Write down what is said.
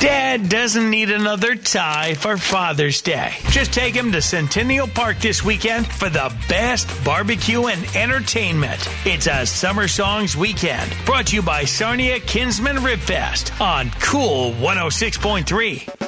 Dad doesn't need another tie for Father's Day. Just take him to Centennial Park this weekend for the best barbecue and entertainment. It's a Summer Songs weekend brought to you by Sarnia Kinsman Rib Fest on Cool 106.3.